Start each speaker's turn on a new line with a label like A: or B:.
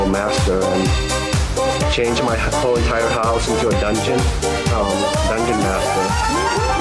A: master and change my whole entire house into a dungeon master.